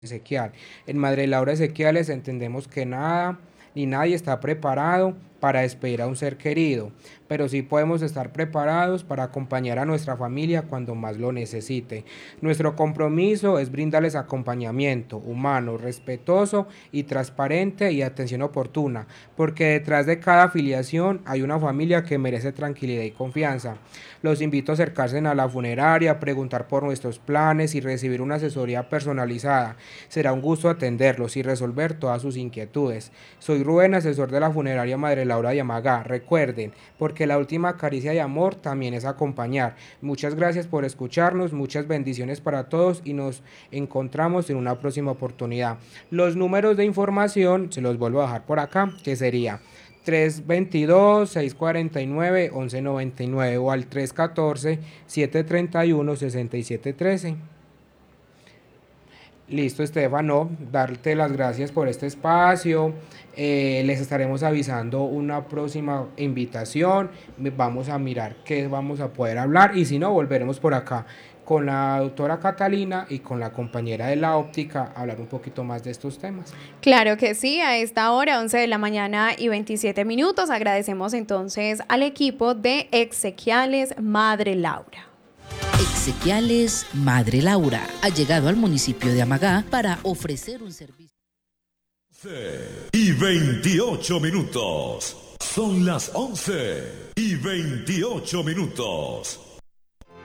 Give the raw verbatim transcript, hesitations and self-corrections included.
Ezequiel. En Madre Laura Ezequiales entendemos que nada ni nadie está preparado para despedir a un ser querido, pero sí podemos estar preparados para acompañar a nuestra familia cuando más lo necesite. Nuestro compromiso es brindarles acompañamiento humano, respetuoso y transparente y atención oportuna, porque detrás de cada afiliación hay una familia que merece tranquilidad y confianza. Los invito a acercarse a la funeraria, preguntar por nuestros planes y recibir una asesoría personalizada. Será un gusto atenderlos y resolver todas sus inquietudes. Soy Rubén, asesor de la funeraria Madre Laura de Amagá. Recuerden, porque la última caricia de amor también es acompañar. Muchas gracias por escucharnos, muchas bendiciones para todos y nos encontramos en una próxima oportunidad. Los números de información se los vuelvo a dejar por acá, que sería tres dos dos, seis cuatro nueve, once noventa y nueve o al tres uno cuatro, siete tres uno, seis siete uno tres. Listo, Estefano, darte las gracias por este espacio. Eh, les estaremos avisando una próxima invitación. Vamos a mirar qué vamos a poder hablar y si no, volveremos por acá con la doctora Catalina y con la compañera de la óptica a hablar un poquito más de estos temas. Claro que sí, a esta hora, once de la mañana y veintisiete minutos, agradecemos entonces al equipo de Exequiales Madre Laura. Exequiales Madre Laura ha llegado al municipio de Amagá para ofrecer un servicio. Y veintiocho minutos. Son las once y veintiocho minutos.